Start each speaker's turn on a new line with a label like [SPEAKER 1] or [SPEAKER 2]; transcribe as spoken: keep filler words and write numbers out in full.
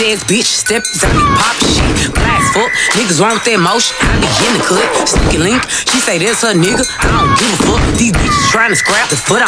[SPEAKER 1] ass bitch, step out me pop shit. Blast fuck, niggas want that motion. I begin to cut. Sneaky link, she say that's her nigga. I don't give a fuck. These bitches trying to scrap the foot.